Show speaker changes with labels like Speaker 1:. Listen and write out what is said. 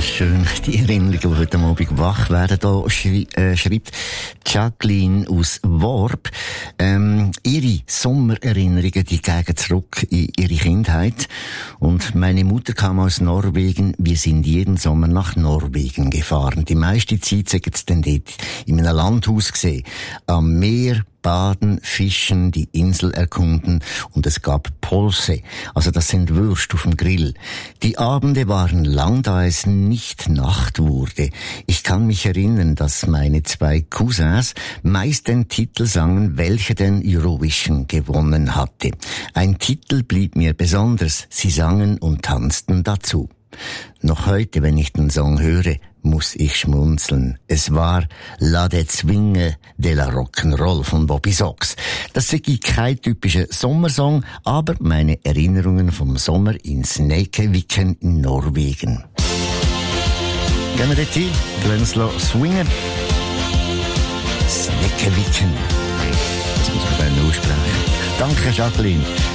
Speaker 1: schön, die Erinnerungen, die heute Abend wach werden. Da schreibt Jacqueline aus Worb, ihre Sommererinnerungen, die gehen zurück in ihre Kindheit. Und meine Mutter kam aus Norwegen. Wir sind jeden Sommer nach Norwegen gefahren. Die meiste Zeit sind es dann dort in einem Landhaus gesehen. Am Meer baden, fischen, die Insel erkunden und es gab Polse, also das sind Würste auf dem Grill. Die Abende waren lang, da es nicht Nacht wurde. Ich kann mich erinnern, dass meine zwei Cousins meist den Titel sangen, welcher den Eurovision gewonnen hatte. Ein Titel blieb mir besonders, sie sangen und tanzten dazu. Noch heute, wenn ich den Song höre, muss ich schmunzeln. Es war La de Zwinge de la Rock'n'Roll von Bobby Sox. Das ist kein typischer Sommersong, aber meine Erinnerungen vom Sommer in Snækkeviken in Norwegen. Gehen wir dort hin, lassen uns swingen. Snækkeviken. Das muss man dann aussprechen. Danke, Jacqueline.